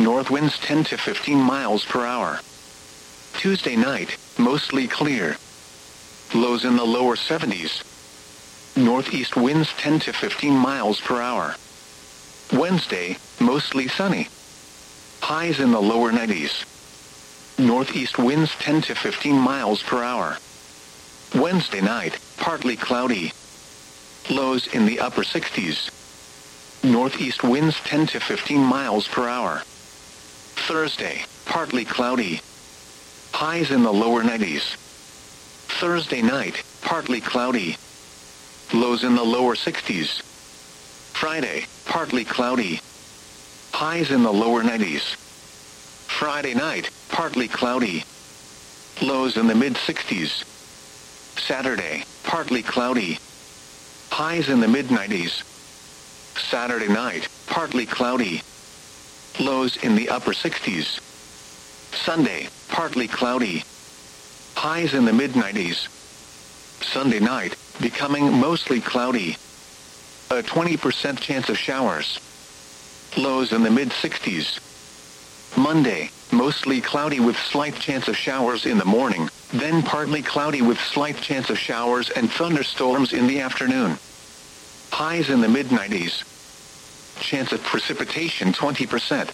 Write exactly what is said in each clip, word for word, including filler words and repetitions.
north winds ten to fifteen miles per hour. Tuesday night, mostly clear. Lows in the lower seventies. Northeast winds ten to fifteen miles per hour. Wednesday, mostly sunny. Highs in the lower nineties. Northeast winds ten to fifteen miles per hour. Wednesday night, partly cloudy. Lows in the upper sixties. Northeast winds ten to fifteen miles per hour. Thursday, partly cloudy. Highs in the lower nineties. Thursday night, partly cloudy. Lows in the lower sixties. Friday, partly cloudy. Highs in the lower nineties. Friday night, partly cloudy. Lows in the mid-sixties. Saturday, partly cloudy. Highs in the mid-nineties. Saturday night, partly cloudy. Lows in the upper sixties. Sunday, partly cloudy. Highs in the mid-nineties. Sunday night, becoming mostly cloudy. A twenty percent chance of showers. Lows in the mid-sixties. Monday, mostly cloudy with slight chance of showers in the morning, then partly cloudy with slight chance of showers and thunderstorms in the afternoon. Highs in the mid-nineties. Chance of precipitation twenty percent.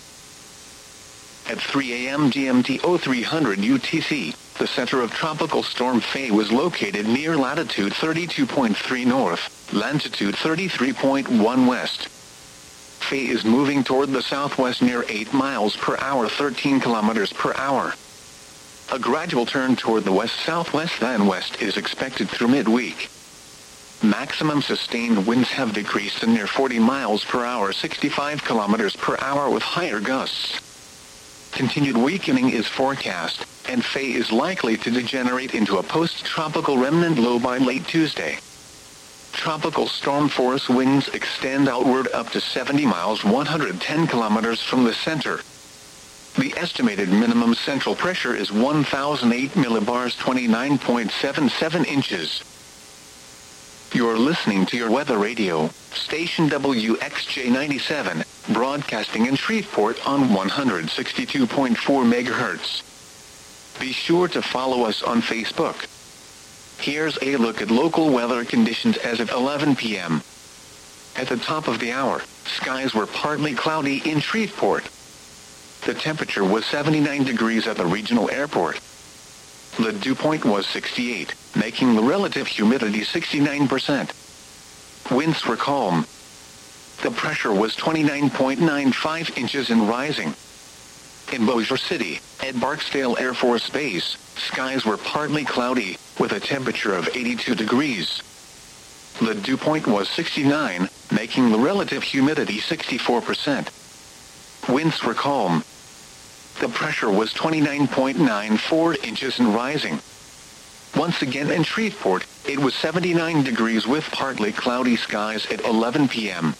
At three a m G M T oh three hundred U T C, the center of Tropical Storm Faye was located near latitude thirty-two point three north, longitude thirty-three point one west. Faye is moving toward the southwest near eight miles per hour, thirteen kilometers per hour. A gradual turn toward the west-southwest then west is expected through midweek. Maximum sustained winds have decreased to near forty miles per hour, sixty-five kilometers per hour with higher gusts. Continued weakening is forecast, and Faye is likely to degenerate into a post-tropical remnant low by late Tuesday. Tropical storm force winds extend outward up to seventy miles, one hundred ten kilometers from the center. The estimated minimum central pressure is one thousand eight millibars, twenty-nine point seven seven inches. You're listening to your weather radio, station W X J ninety-seven, broadcasting in Shreveport on one hundred sixty-two point four megahertz. Be sure to follow us on Facebook. Here's a look at local weather conditions as of eleven p m At the top of the hour, skies were partly cloudy in Shreveport. The temperature was seventy-nine degrees at the regional airport. The dew point was sixty-eight, making the relative humidity sixty-nine percent. Winds were calm. The pressure was twenty-nine point nine five inches and rising. In Bossier City, at Barksdale Air Force Base, skies were partly cloudy, with a temperature of eighty-two degrees. The dew point was sixty-nine, making the relative humidity sixty-four percent. Winds were calm. The pressure was twenty-nine point nine four inches and rising. Once again in Shreveport, it was seventy-nine degrees with partly cloudy skies at eleven p m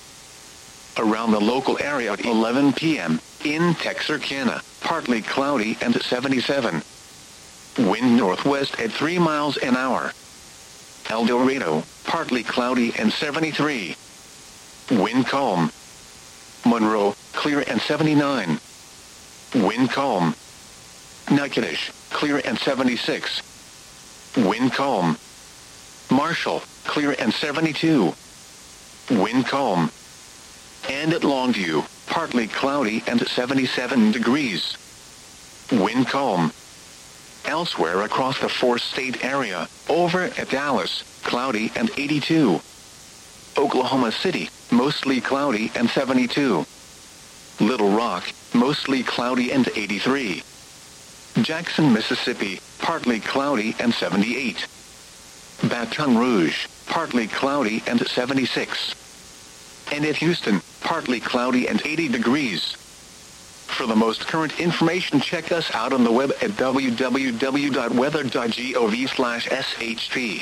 Around the local area at eleven p m, in Texarkana, partly cloudy and seventy-seven. Wind northwest at three miles an hour. El Dorado, partly cloudy and seventy-three. Wind calm. Monroe, clear and seventy-nine. Wind calm. Natchitoches, clear and seventy-six. Wind calm. Marshall, clear and seventy-two. Wind calm. And at Longview, partly cloudy and seventy-seven degrees. Wind calm. Elsewhere across the four-state area, over at Dallas, cloudy and eighty-two. Oklahoma City, mostly cloudy and seventy-two. Little Rock, mostly cloudy and eighty-three. Jackson, Mississippi, partly cloudy and seventy-eight. Baton Rouge, partly cloudy and seventy-six. And at Houston, partly cloudy and eighty degrees. For the most current information, check us out on the web at w w w dot weather dot gov slash s h p.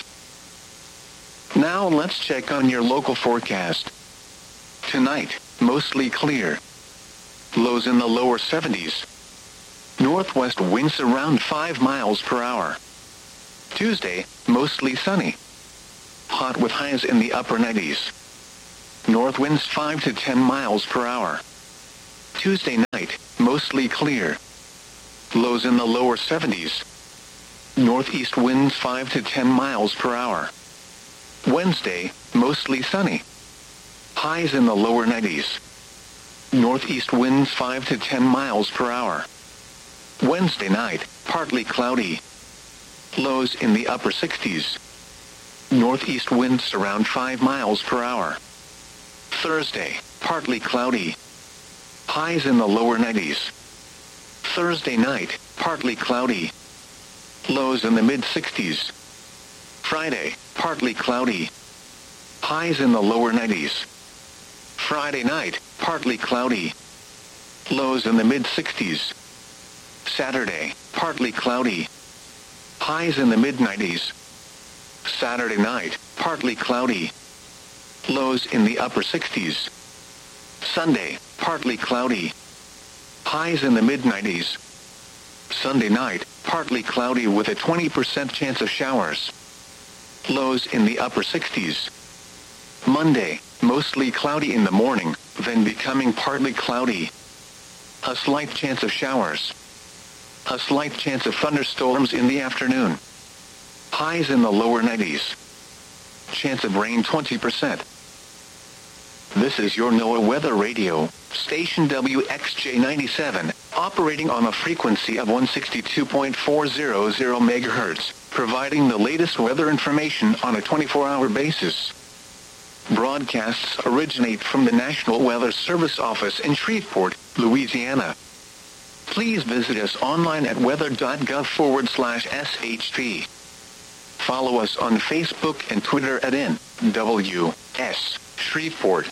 Now let's check on your local forecast. Tonight, mostly clear. Lows in the lower seventies. Northwest winds around five miles per hour. Tuesday, mostly sunny. Hot with highs in the upper nineties. North winds five to ten miles per hour. Tuesday night, mostly clear. Lows in the lower seventies. Northeast winds five to ten miles per hour. Wednesday, mostly sunny. Highs in the lower nineties. Northeast winds five to ten miles per hour. Wednesday night, partly cloudy. Lows in the upper sixties. Northeast winds around five miles per hour. Thursday, partly cloudy. Highs in the lower nineties. Thursday night, partly cloudy. Lows in the mid-sixties. Friday, partly cloudy. Highs in the lower nineties. Friday night, partly cloudy. Lows in the mid-sixties. Saturday, partly cloudy. Highs in the mid-nineties. Saturday night, partly cloudy. Lows in the upper sixties. Sunday, partly cloudy. Highs in the mid-nineties. Sunday night, partly cloudy with a twenty percent chance of showers. Lows in the upper sixties. Monday, mostly cloudy in the morning, then becoming partly cloudy. A slight chance of showers. A slight chance of thunderstorms in the afternoon. Highs in the lower nineties. Chance of rain twenty percent. This is your NOAA Weather Radio, station W X J ninety-seven, operating on a frequency of one sixty-two point four hundred megahertz, providing the latest weather information on a twenty-four hour basis. Broadcasts originate from the National Weather Service office in Shreveport, Louisiana. Please visit us online at weather.gov forward slash SHP. Follow us on Facebook and Twitter at N W S Shreveport.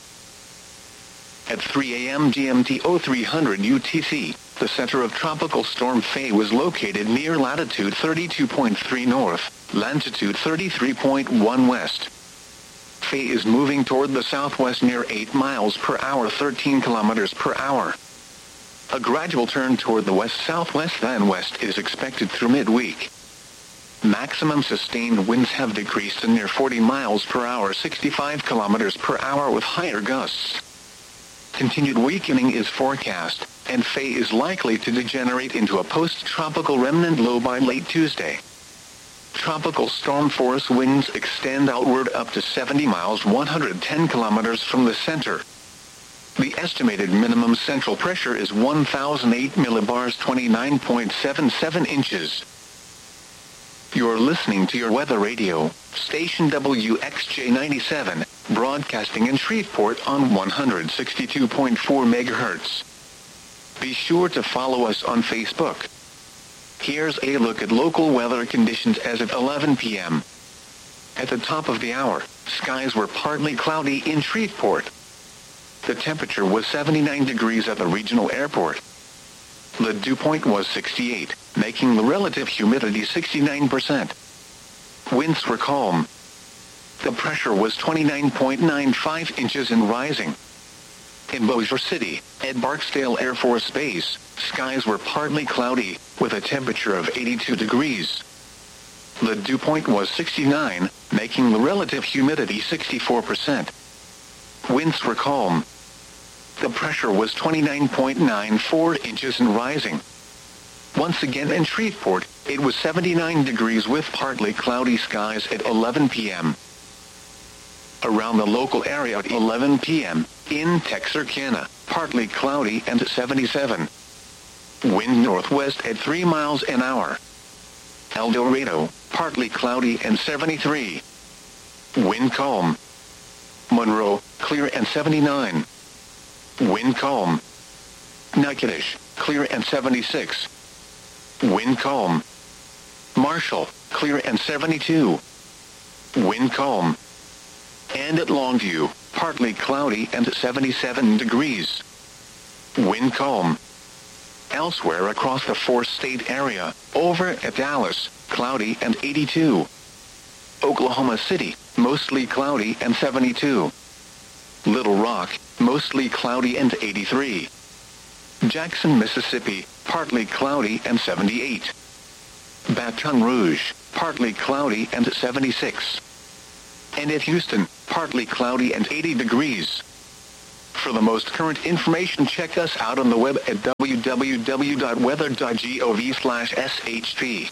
At three a.m. G M T oh three hundred U T C, the center of Tropical Storm Faye was located near latitude thirty-two point three north, longitude thirty-three point one west. Faye is moving toward the southwest near eight miles per hour, thirteen kilometers per hour. A gradual turn toward the west-southwest then west is expected through midweek. Maximum sustained winds have decreased to near forty miles per hour, sixty-five kilometers per hour with higher gusts. Continued weakening is forecast, and Faye is likely to degenerate into a post-tropical remnant low by late Tuesday. Tropical storm force winds extend outward up to seventy miles, one hundred ten kilometers from the center. The estimated minimum central pressure is one thousand eight millibars, twenty-nine point seven seven inches. You're listening to your weather radio, station W X J ninety-seven, broadcasting in Shreveport on one sixty-two point four megahertz. Be sure to follow us on Facebook. Here's a look at local weather conditions as of eleven p.m. At the top of the hour, skies were partly cloudy in Shreveport. The temperature was seventy-nine degrees at the regional airport. The dew point was sixty-eight, making the relative humidity sixty-nine percent. Winds were calm. The pressure was twenty-nine point nine five inches and rising. In Bossier City, at Barksdale Air Force Base, skies were partly cloudy, with a temperature of eighty-two degrees. The dew point was sixty-nine, making the relative humidity sixty-four percent. Winds were calm. The pressure was twenty-nine point nine four inches and rising. Once again in Shreveport, it was seventy-nine degrees with partly cloudy skies at eleven p.m. Around the local area at eleven p.m., in Texarkana, partly cloudy and seventy-seven. Wind northwest at three miles an hour. El Dorado, partly cloudy and seventy-three. Wind calm. Monroe, clear and seventy-nine. Wind calm. Natchitoches, clear and seventy-six. Wind calm. Marshall, clear and seventy-two. Wind calm. And at Longview, partly cloudy and seventy-seven degrees. Wind calm. Elsewhere across the four-state area, over at Dallas, cloudy and eighty-two. Oklahoma City, mostly cloudy and seventy-two. Little Rock, mostly cloudy and eighty-three. Jackson, Mississippi, partly cloudy and seventy-eight. Baton Rouge, partly cloudy and seventy-six. And at Houston, partly cloudy and eighty degrees. For the most current information, check us out on the web at w w w dot weather dot gov slash s h p.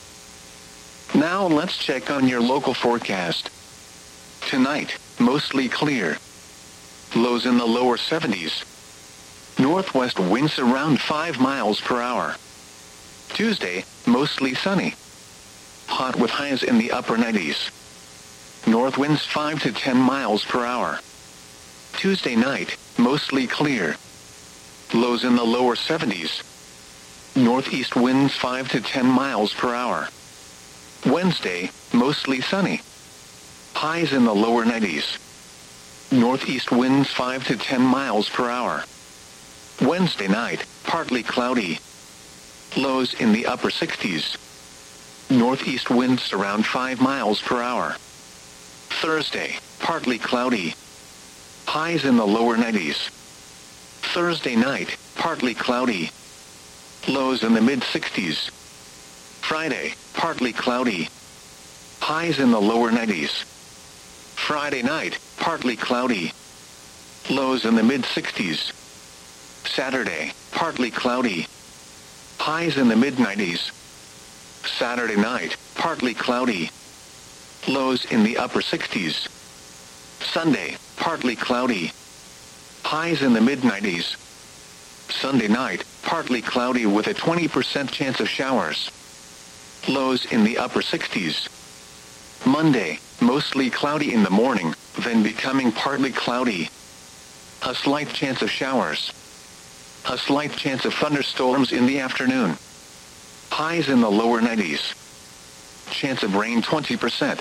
Now let's check on your local forecast. Tonight, mostly clear. Lows in the lower seventies. Northwest winds around five miles per hour. Tuesday, mostly sunny. Hot with highs in the upper nineties. North winds five to ten miles per hour. Tuesday night, mostly clear. Lows in the lower seventies. Northeast winds five to ten miles per hour. Wednesday, mostly sunny. Highs in the lower nineties. Northeast winds five to ten miles per hour. Wednesday night, partly cloudy. Lows in the upper sixties. Northeast winds around five miles per hour. Thursday, partly cloudy. Highs in the lower nineties. Thursday night, partly cloudy. Lows in the mid sixties. Friday, partly cloudy. Highs in the lower nineties. Friday night, partly cloudy. Lows in the mid sixties. Saturday, partly cloudy. Highs in the mid nineties. Saturday night, partly cloudy. Lows in the upper sixties. Sunday, partly cloudy. Highs in the mid nineties. Sunday night, partly cloudy with a twenty percent chance of showers. Lows in the upper sixties. Monday, mostly cloudy in the morning, then becoming partly cloudy. A slight chance of showers. A slight chance of thunderstorms in the afternoon. Highs in the lower nineties. Chance of rain twenty percent.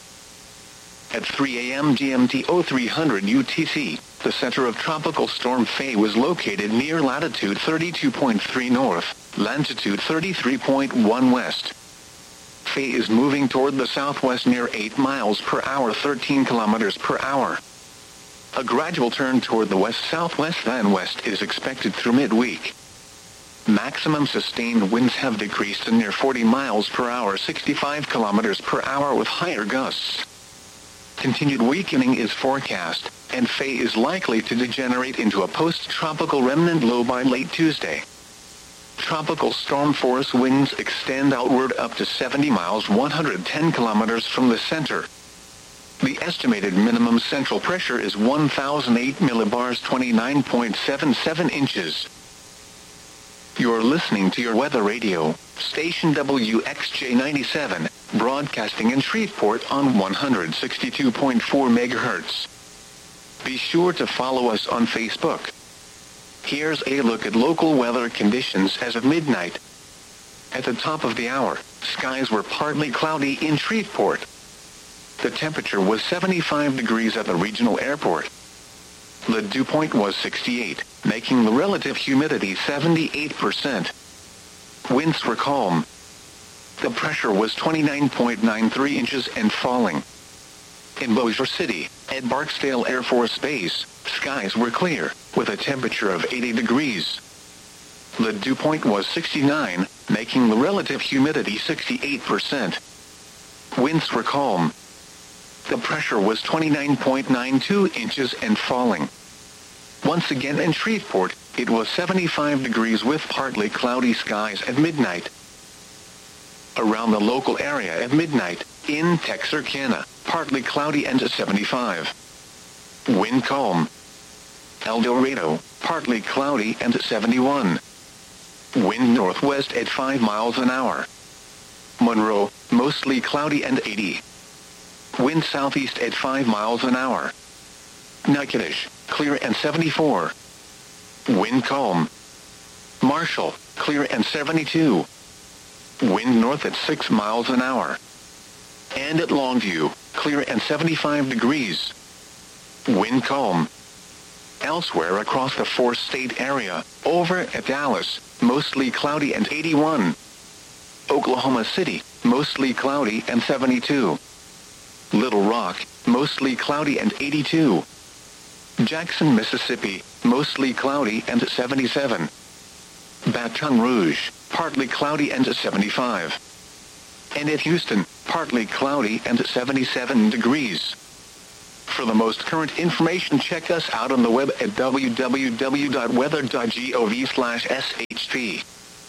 At three a m G M T oh three hundred U T C, the center of Tropical Storm Faye was located near latitude thirty-two point three north, longitude thirty-three point one west. Faye is moving toward the southwest near eight miles per hour, thirteen kilometers per hour. A gradual turn toward the west-southwest then west is expected through midweek. Maximum sustained winds have decreased to near forty miles per hour, sixty-five kilometers per hour with higher gusts. Continued weakening is forecast, and Faye is likely to degenerate into a post-tropical remnant low by late Tuesday. Tropical storm force winds extend outward up to seventy miles, one hundred ten kilometers from the center. The estimated minimum central pressure is one thousand eight millibars, twenty-nine point seven seven inches. You're listening to your weather radio, station W X J ninety-seven, broadcasting in Shreveport on one hundred sixty-two point four megahertz. Be sure to follow us on Facebook. Here's a look at local weather conditions as of midnight. At the top of the hour, skies were partly cloudy in Shreveport. The temperature was seventy-five degrees at the regional airport. The dew point was sixty-eight, making the relative humidity seventy-eight percent. Winds were calm. The pressure was twenty-nine point nine three inches and falling. In Bossier City, at Barksdale Air Force Base, skies were clear, with a temperature of eighty degrees. The dew point was sixty-nine, making the relative humidity sixty-eight percent. Winds were calm. The pressure was twenty-nine point nine two inches and falling. Once again in Shreveport, it was seventy-five degrees with partly cloudy skies at midnight. Around the local area at midnight, in Texarkana, partly cloudy and seventy-five. Wind calm. El Dorado, partly cloudy and seventy-one. Wind northwest at five miles an hour. Monroe, mostly cloudy and eighty. Wind southeast at five miles an hour. Natchitoches, clear and seventy-four. Wind calm. Marshall, clear and seventy-two. Wind north at six miles an hour. And at Longview, clear and seventy-five degrees. Wind calm. Elsewhere across the four-state area, over at Dallas, mostly cloudy and eighty-one. Oklahoma City, mostly cloudy and seventy-two. Little Rock, mostly cloudy and eighty-two. Jackson, Mississippi, mostly cloudy and seventy-seven. Baton Rouge, partly cloudy and seventy-five. And at Houston, partly cloudy and seventy-seven degrees. For the most current information, check us out on the web at w w w dot weather dot gov slash s h p.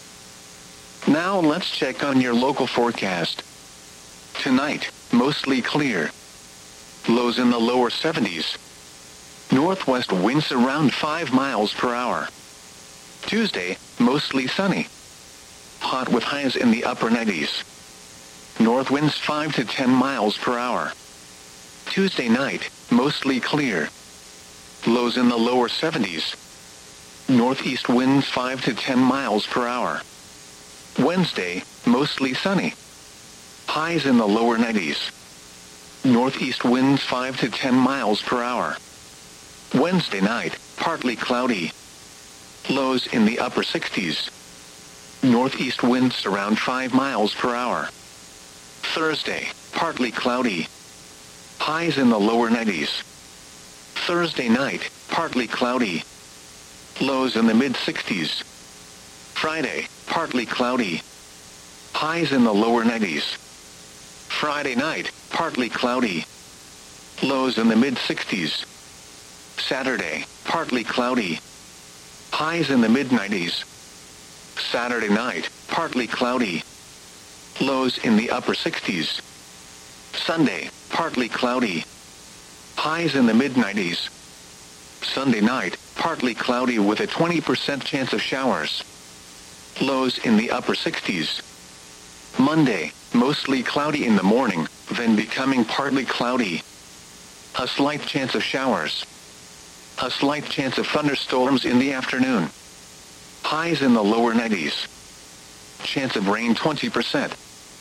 Now let's check on your local forecast. Tonight, mostly clear. Lows in the lower seventies. Northwest winds around five miles per hour. Tuesday, mostly sunny. Hot with highs in the upper nineties. North winds five to ten miles per hour. Tuesday night, mostly clear. Lows in the lower seventies. Northeast winds five to ten miles per hour. Wednesday, mostly sunny. Highs in the lower nineties. Northeast winds five to ten miles per hour. Wednesday night, partly cloudy. Lows in the upper sixties. Northeast winds around five miles per hour. Thursday, partly cloudy. Highs in the lower nineties. Thursday night, partly cloudy. Lows in the mid-sixties. Friday, partly cloudy. Highs in the lower nineties. Friday night, partly cloudy. Lows in the mid-sixties. Saturday, partly cloudy. Highs in the mid-nineties. Saturday night, partly cloudy. Lows in the upper sixties. Sunday, partly cloudy. Highs in the mid-nineties. Sunday night, partly cloudy with a twenty percent chance of showers. Lows in the upper sixties. Monday, mostly cloudy in the morning, then becoming partly cloudy. A slight chance of showers. A slight chance of thunderstorms in the afternoon. Highs in the lower nineties. Chance of rain twenty percent.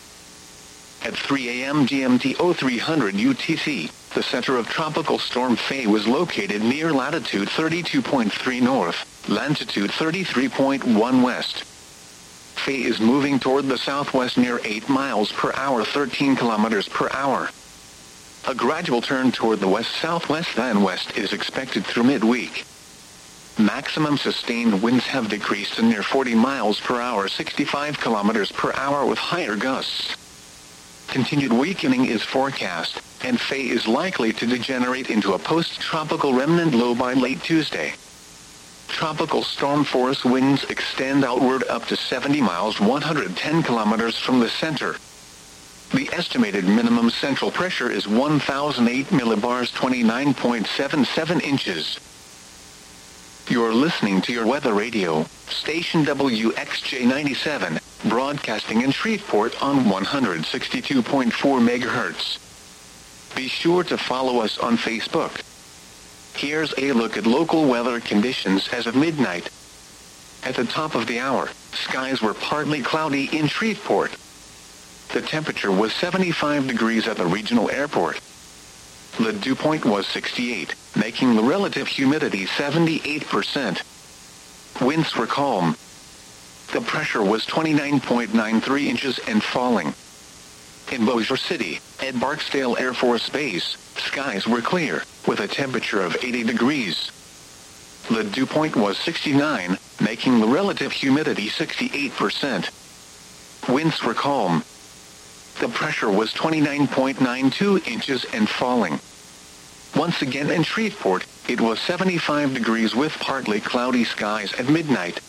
At three a m G M T oh three hundred U T C, the center of Tropical Storm Faye was located near latitude thirty-two point three north, longitude thirty-three point one west. Faye is moving toward the southwest near eight miles per hour, thirteen kilometers per hour. A gradual turn toward the west-southwest then west is expected through midweek. Maximum sustained winds have decreased to near forty miles per hour, sixty-five kilometers per hour with higher gusts. Continued weakening is forecast, and Faye is likely to degenerate into a post-tropical remnant low by late Tuesday. Tropical storm force winds extend outward up to seventy miles, one hundred ten kilometers from the center. The estimated minimum central pressure is one thousand eight millibars, twenty-nine point seven seven inches. You're listening to your weather radio, station W X J ninety-seven, broadcasting in Shreveport on one hundred sixty-two point four megahertz. Be sure to follow us on Facebook. Here's a look at local weather conditions as of midnight. At the top of the hour, skies were partly cloudy in Shreveport. The temperature was seventy-five degrees at the regional airport. The dew point was sixty-eight, making the relative humidity seventy-eight percent. Winds were calm. The pressure was twenty-nine point nine three inches and falling. In Bossier City, at Barksdale Air Force Base, skies were clear, with a temperature of eighty degrees. The dew point was sixty-nine, making the relative humidity sixty-eight percent. Winds were calm. The pressure was twenty-nine point nine two inches and falling. Once again in Shreveport, it was seventy-five degrees with partly cloudy skies at midnight.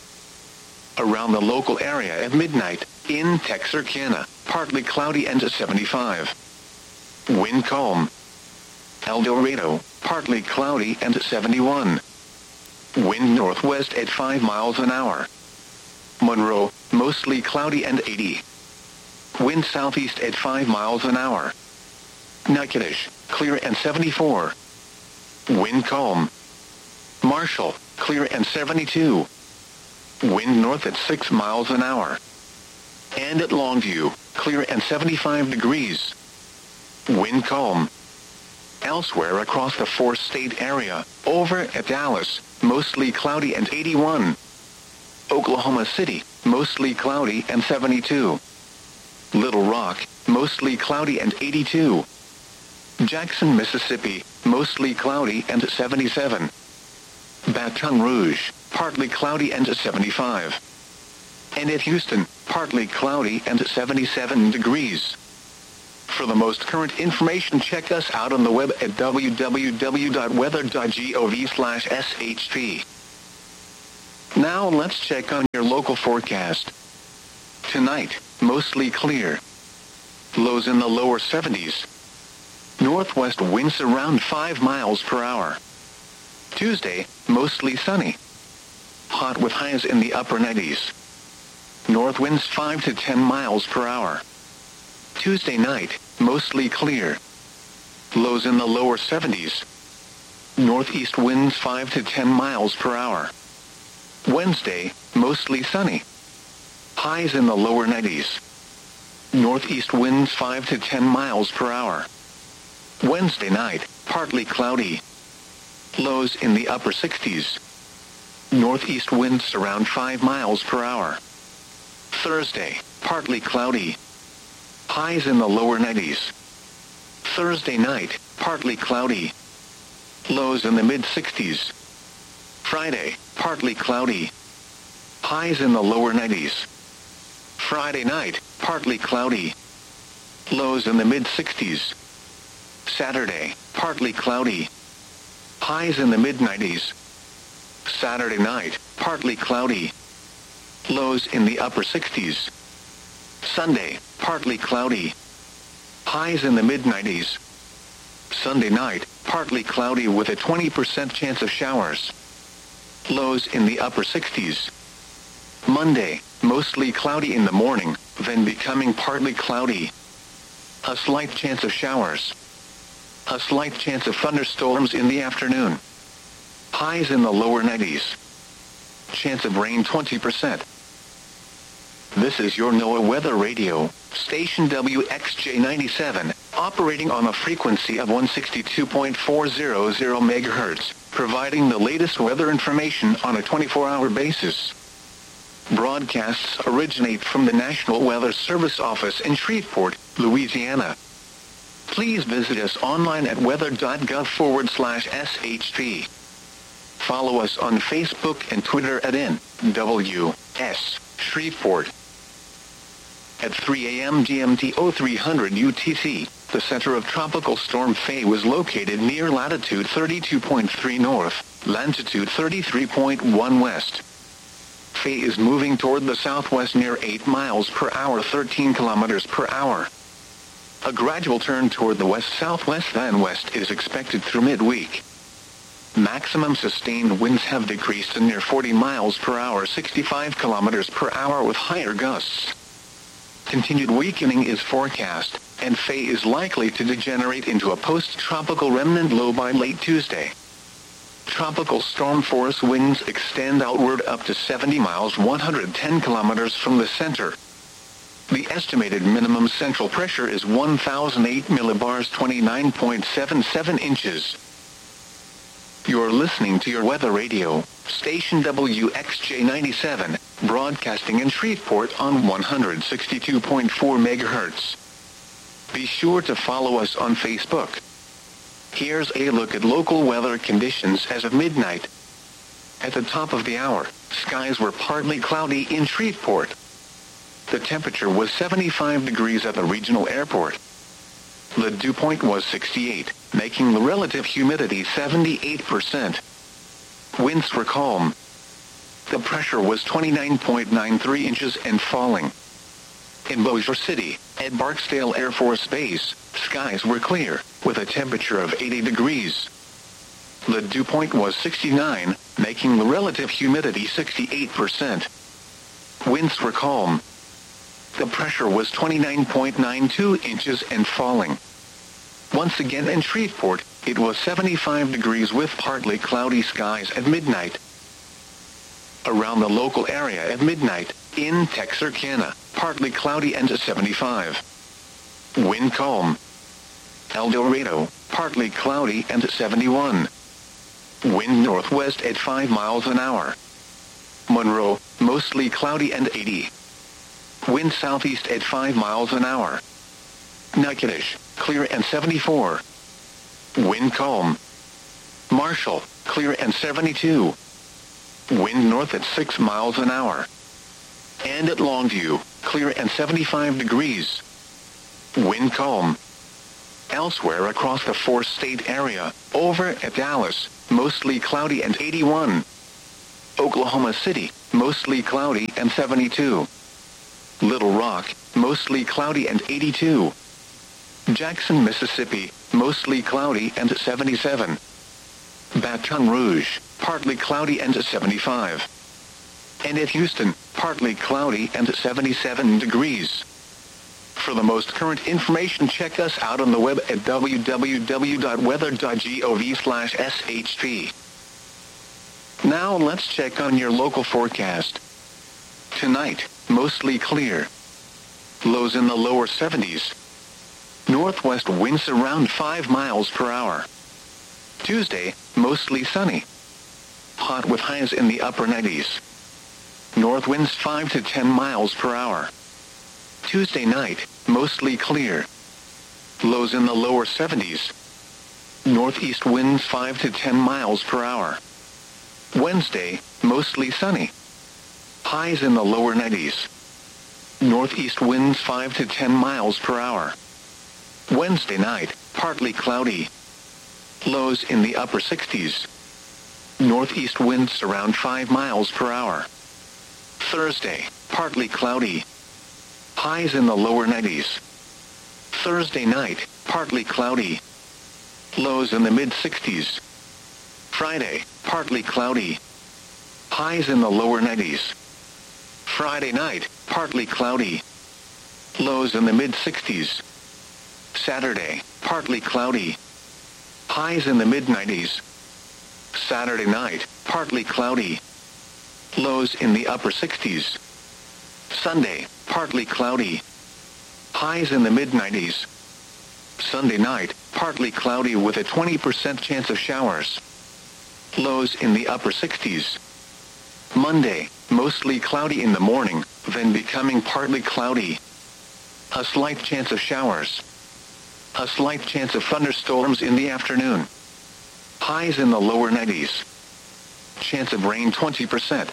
Around the local area at midnight, in Texarkana, partly cloudy and seventy-five. Wind calm. El Dorado, partly cloudy and seventy-one. Wind northwest at five miles an hour. Monroe, mostly cloudy and eighty. Wind southeast at five miles an hour. Natchitoches, clear and seventy-four. Wind calm. Marshall, clear and seventy-two. Wind north at six miles an hour. And at Longview, clear and seventy-five degrees. Wind calm. Elsewhere across the four-state area, over at Dallas, mostly cloudy and eighty-one. Oklahoma City, mostly cloudy and seventy-two. Little Rock, mostly cloudy and eighty-two. Jackson, Mississippi, mostly cloudy and seventy-seven. Baton Rouge, partly cloudy and seventy-five. And at Houston, partly cloudy and seventy-seven degrees. For the most current information, check us out on the web at w w w dot weather dot gov slash s h p. Now let's check on your local forecast. Tonight, mostly clear. Lows in the lower seventies. Northwest winds around five miles per hour. Tuesday, mostly sunny. Hot with highs in the upper nineties. North winds five to ten miles per hour. Tuesday night, mostly clear. Lows in the lower seventies. Northeast winds five to ten miles per hour. Wednesday, mostly sunny. Highs in the lower nineties. Northeast winds five to ten miles per hour. Wednesday night, partly cloudy. Lows in the upper sixties. Northeast winds around five miles per hour. Thursday, partly cloudy. Highs in the lower nineties. Thursday night, partly cloudy. Lows in the mid-sixties. Friday, partly cloudy. Highs in the lower nineties. Friday night, partly cloudy. Lows in the mid-sixties. Saturday, partly cloudy. Highs in the mid-nineties. Saturday night, partly cloudy. Lows in the upper sixties. Sunday, partly cloudy. Highs in the mid-nineties. Sunday night, partly cloudy with a twenty percent chance of showers. Lows in the upper sixties. Monday, mostly cloudy in the morning, then becoming partly cloudy. A slight chance of showers. A slight chance of thunderstorms in the afternoon. Highs in the lower nineties. Chance of rain twenty percent. This is your NOAA Weather Radio, station W X J ninety-seven, operating on a frequency of one sixty-two point four hundred megahertz, providing the latest weather information on a twenty-four hour basis. Broadcasts originate from the National Weather Service office in Shreveport, Louisiana. Please visit us online at weather.gov forward slash SHP. Follow us on Facebook and Twitter at N W S Shreveport. At three a m G M T oh three hundred U T C, the center of Tropical Storm Faye was located near latitude thirty-two point three north, longitude thirty-three point one west. Faye is moving toward the southwest near eight miles per hour, thirteen kilometers per hour. A gradual turn toward the west-southwest then west is expected through midweek. Maximum sustained winds have decreased to near forty miles per hour, sixty-five kilometers per hour with higher gusts. Continued weakening is forecast, and Faye is likely to degenerate into a post-tropical remnant low by late Tuesday. Tropical storm force winds extend outward up to seventy miles, one hundred ten kilometers from the center. The estimated minimum central pressure is one thousand eight millibars, twenty-nine point seven seven inches. You're listening to your weather radio, station W X J ninety-seven, broadcasting in Shreveport on one sixty-two point four megahertz. Be sure to follow us on Facebook. Here's a look at local weather conditions as of midnight. At the top of the hour, skies were partly cloudy in Shreveport. The temperature was seventy-five degrees at the regional airport. The dew point was sixty-eight, making the relative humidity seventy-eight percent. Winds were calm. The pressure was twenty-nine point nine three inches and falling. In Bossier City, at Barksdale Air Force Base, skies were clear, with a temperature of eighty degrees. The dew point was sixty-nine, making the relative humidity sixty-eight percent. Winds were calm. The pressure was twenty-nine point nine two inches and falling. Once again in Shreveport, it was seventy-five degrees with partly cloudy skies at midnight. Around the local area at midnight, in Texarkana, partly cloudy and seventy-five. Wind calm. El Dorado, partly cloudy and seventy-one. Wind northwest at five miles an hour. Monroe, mostly cloudy and eighty. Wind southeast at five miles an hour. Natchitoches, clear and seventy-four. Wind calm. Marshall, clear and seventy-two. Wind north at six miles an hour. And at Longview, clear and seventy-five degrees. wind calm. Elsewhere across the four-state area, over at Dallas, mostly cloudy and eighty-one. Oklahoma City, mostly cloudy and seventy-two. Little Rock, mostly cloudy and eighty-two. Jackson, Mississippi, mostly cloudy and seventy-seven. Baton Rouge, partly cloudy and seventy-five. And at Houston, partly cloudy and seventy-seven degrees. For the most current information, check us out on the web at w w w dot weather dot gov slash s h p. Now let's check on your local forecast. Tonight, mostly clear. Lows in the lower seventies. Northwest winds around five miles per hour. Tuesday, mostly sunny. Hot with highs in the upper nineties. North winds five to ten miles per hour. Tuesday night, mostly clear. Lows in the lower seventies. Northeast winds five to ten miles per hour. Wednesday, mostly sunny. Highs in the lower nineties. Northeast winds five to ten miles per hour. Wednesday night, partly cloudy. Lows in the upper sixties. Northeast winds around five miles per hour. Thursday, partly cloudy. Highs in the lower nineties. Thursday night, partly cloudy. Lows in the mid-sixties. Friday, partly cloudy. Highs in the lower nineties. Friday night, partly cloudy. Lows in the mid-sixties. Saturday, partly cloudy. Highs in the mid-nineties. Saturday night, partly cloudy. Lows in the upper sixties. Sunday, partly cloudy. Highs in the mid-nineties. Sunday night, partly cloudy with a twenty percent chance of showers. Lows in the upper sixties. Monday, mostly cloudy in the morning, then becoming partly cloudy. A slight chance of showers. A slight chance of thunderstorms in the afternoon. Highs in the lower nineties. Chance of rain twenty percent.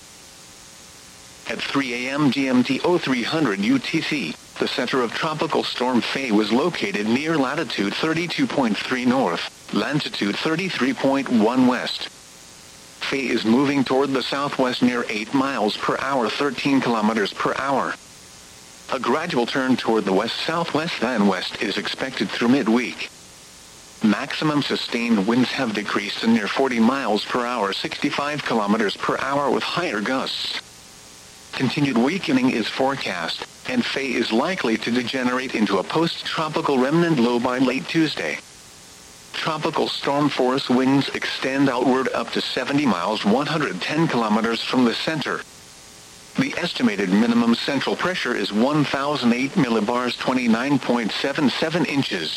At three a m G M T oh three hundred U T C, the center of Tropical Storm Faye was located near latitude thirty-two point three north, longitude thirty-three point one west. Faye is moving toward the southwest near eight miles per hour, thirteen kilometers per hour. A gradual turn toward the west-southwest then west is expected through midweek. Maximum sustained winds have decreased to near forty miles per hour, sixty-five kilometers per hour with higher gusts. Continued weakening is forecast, and Faye is likely to degenerate into a post-tropical remnant low by late Tuesday. Tropical storm force winds extend outward up to seventy miles, one hundred ten kilometers from the center. The estimated minimum central pressure is one thousand eight millibars, twenty-nine point seven seven inches.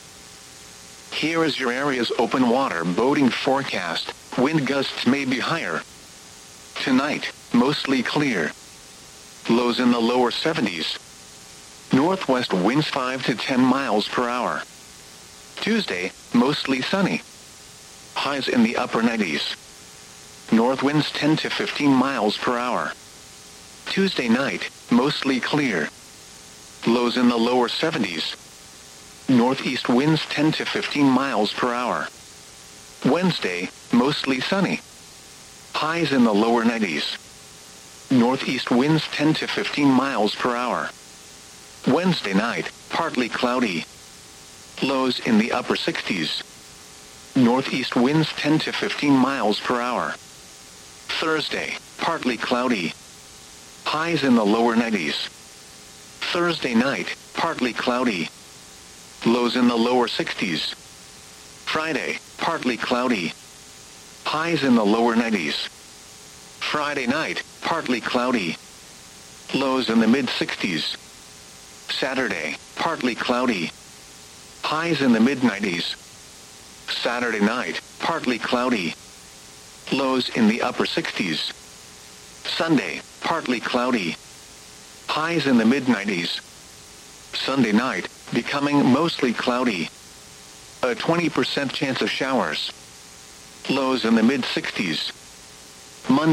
Here is your area's open water boating forecast. Wind gusts may be higher. Tonight, mostly clear. Lows in the lower seventies. Northwest winds five to ten miles per hour. Tuesday, mostly sunny. Highs in the upper nineties. North winds ten to fifteen miles per hour. Tuesday night, mostly clear. Lows in the lower seventies. Northeast winds ten to fifteen miles per hour. Wednesday, mostly sunny. Highs in the lower nineties. Northeast winds ten to fifteen miles per hour. Wednesday night, partly cloudy. Lows in the upper sixties. Northeast winds ten to fifteen miles per hour. Thursday, partly cloudy. Highs in the lower nineties. Thursday night, partly cloudy. Lows in the lower sixties. Friday, partly cloudy. Highs in the lower nineties. Friday night, partly cloudy. Lows in the mid-sixties. Saturday, partly cloudy. Highs in the mid-nineties. Saturday night, partly cloudy. Lows in the upper sixties. Sunday, partly cloudy. Highs in the mid-nineties. Sunday night, becoming mostly cloudy. A twenty percent chance of showers. Lows in the mid-sixties. Monday,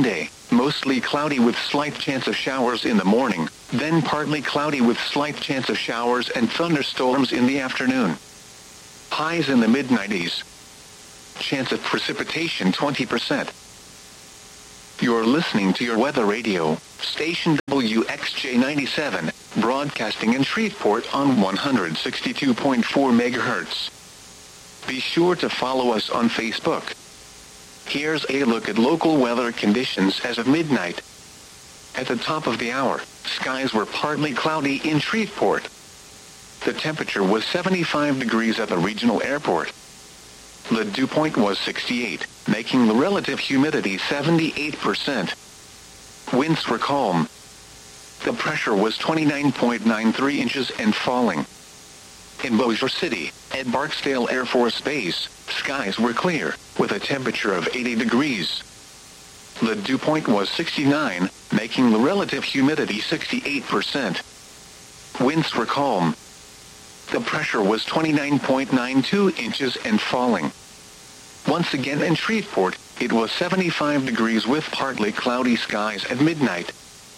mostly cloudy with slight chance of showers in the morning, then partly cloudy with slight chance of showers and thunderstorms in the afternoon. Highs in the mid nineties. Chance of precipitation twenty percent. You're listening to your weather radio, station W X J ninety-seven, broadcasting in Shreveport on one hundred sixty-two point four megahertz. Be sure to follow us on Facebook. Here's a look at local weather conditions as of midnight. At the top of the hour, skies were partly cloudy in Shreveport. The temperature was seventy-five degrees at the regional airport. The dew point was sixty-eight, making the relative humidity seventy-eight percent. Winds were calm. The pressure was twenty-nine point nine three inches and falling. In Bossier City, at Barksdale Air Force Base, skies were clear, with a temperature of eighty degrees. The dew point was sixty-nine, making the relative humidity sixty-eight percent. Winds were calm. The pressure was twenty-nine point nine two inches and falling. Once again in Shreveport, it was seventy-five degrees with partly cloudy skies at midnight.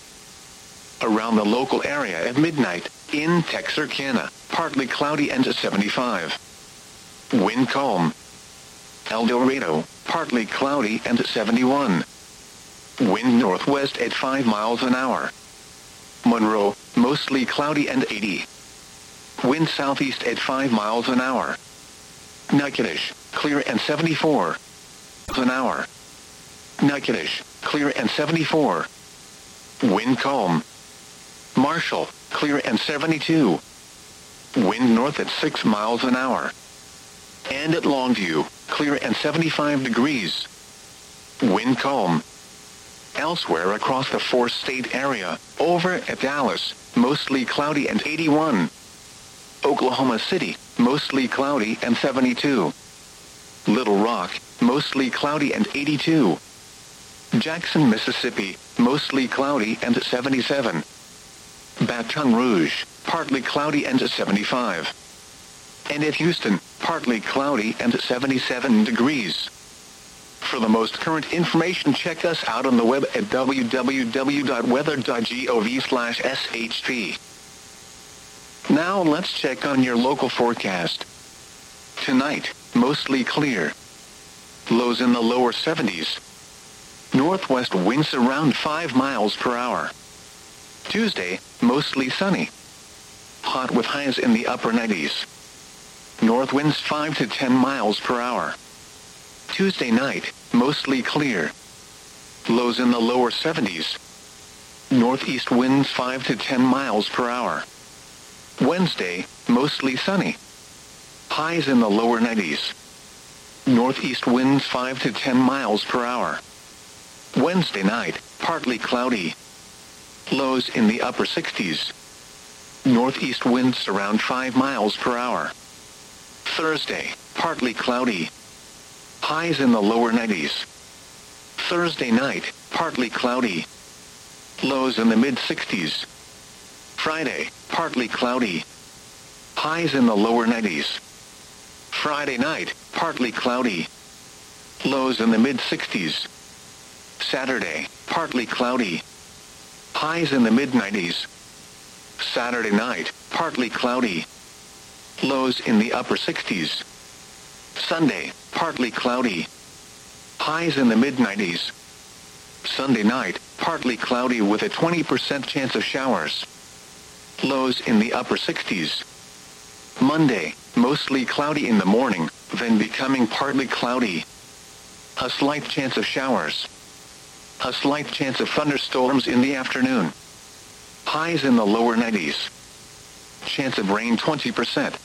Around the local area at midnight, in Texarkana, partly cloudy and seventy-five. Wind calm. El Dorado, partly cloudy and seventy-one. Wind northwest at five miles an hour. Monroe, mostly cloudy and eighty. Wind southeast at five miles an hour. Natchitoches, clear and seventy-four. An hour. Natchitoches, clear and seventy-four. Wind calm. Marshall, clear and seventy-two. Wind north at six miles an hour. And at Longview, clear and seventy-five degrees. Wind calm. Elsewhere across the four-state area, over at Dallas, mostly cloudy and eighty-one. Oklahoma City, mostly cloudy and seventy-two. Little Rock, mostly cloudy and eighty-two. Jackson, Mississippi, mostly cloudy and seventy-seven. Baton Rouge, partly cloudy and seventy-five. And at Houston, partly cloudy and seventy-seven degrees. For the most current information, check us out on the web at w w w dot weather dot gov slash s h p. Now let's check on your local forecast. Tonight, mostly clear. Lows in the lower seventies. Northwest winds around five miles per hour. Tuesday, mostly sunny. Hot with highs in the upper nineties. North winds five to ten miles per hour. Tuesday night, mostly clear. Lows in the lower seventies. Northeast winds five to ten miles per hour. Wednesday, mostly sunny. Highs in the lower nineties. Northeast winds five to ten miles per hour. Wednesday night, partly cloudy. Lows in the upper sixties. Northeast winds around five miles per hour. Thursday, partly cloudy. Highs in the lower nineties. Thursday night, partly cloudy. Lows in the mid sixties. Friday, partly cloudy. Highs in the lower nineties. Friday night, partly cloudy. Lows in the mid sixties. Saturday, partly cloudy. Highs in the mid nineties. Saturday night, partly cloudy. Lows in the upper sixties. Sunday, partly cloudy. Highs in the mid nineties. Sunday night, partly cloudy with a twenty percent chance of showers. Lows in the upper sixties. Monday, mostly cloudy in the morning, then becoming partly cloudy. A slight chance of showers. A slight chance of thunderstorms in the afternoon. Highs in the lower nineties. Chance of rain twenty percent.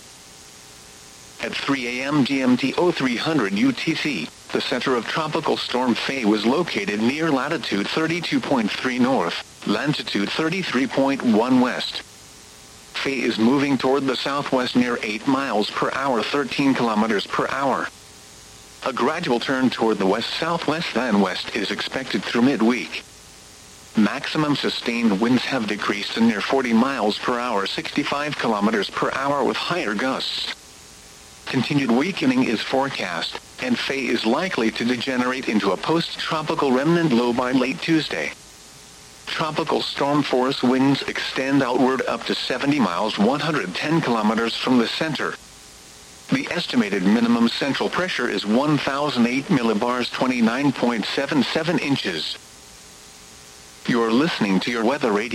At three a m G M T oh three hundred U T C, the center of Tropical Storm Faye was located near latitude thirty-two point three north, longitude thirty-three point one west. Faye is moving toward the southwest near eight miles per hour, thirteen kilometers per hour. A gradual turn toward the west-southwest then west is expected through midweek. Maximum sustained winds have decreased to near forty miles per hour, sixty-five kilometers per hour with higher gusts. Continued weakening is forecast, and Faye is likely to degenerate into a post-tropical remnant low by late Tuesday. Tropical storm force winds extend outward up to seventy miles one hundred ten kilometers from the center. The estimated minimum central pressure is one thousand eight millibars twenty-nine point seven seven inches. You're listening to your weather radio.